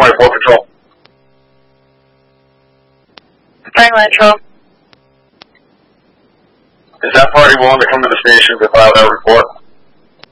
94 Patrol. Franklin Patrol. Is that party willing to come to the station to file that report?